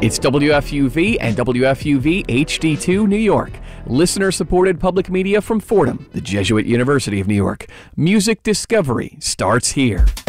It's WFUV and WFUV HD2 New York. Listener-supported public media from Fordham, the Jesuit University of New York. Music discovery starts here.